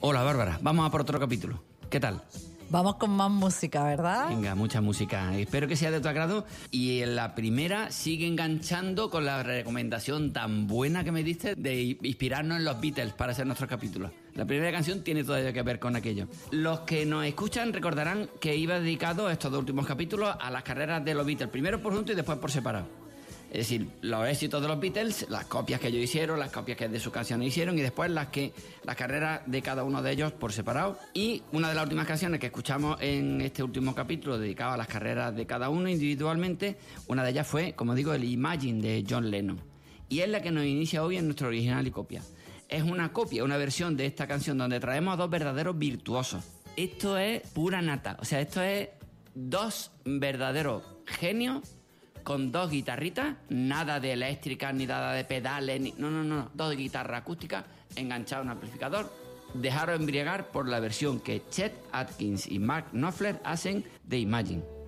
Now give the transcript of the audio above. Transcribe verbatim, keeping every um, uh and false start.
Hola Bárbara, vamos a por otro capítulo. ¿Qué tal? Vamos con más música, ¿verdad? Venga, mucha música. Espero que sea de tu agrado. Y en la primera sigue enganchando con la recomendación tan buena que me diste de inspirarnos en los Beatles para hacer nuestros capítulos. La primera canción tiene todo que ver con aquello. Los que nos escuchan recordarán que iba dedicado estos dos últimos capítulos a las carreras de los Beatles, primero por junto y después por separado. Es decir, los éxitos de los Beatles, las copias que ellos hicieron, las copias que de sus canciones hicieron y después las que las carreras de cada uno de ellos por separado. Y una de las últimas canciones que escuchamos en este último capítulo dedicado a las carreras de cada uno individualmente, una de ellas fue, como digo, el Imagine de John Lennon. Y es la que nos inicia hoy en nuestro original y copia. Es una copia, una versión de esta canción donde traemos a dos verdaderos virtuosos. Esto es pura nata, o sea, esto es dos verdaderos genios con dos guitarritas, nada de eléctricas ni nada de pedales, ni, no, no, no, dos guitarras acústicas enganchadas a un amplificador. Dejaros embriagar por la versión que Chet Atkins y Mark Knopfler hacen de Imagine.